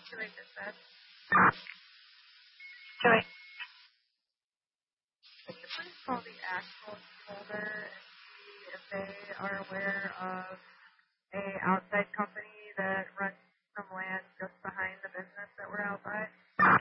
Joy just said. Joy. Could you please call the actual folder and see if they are aware of a outside company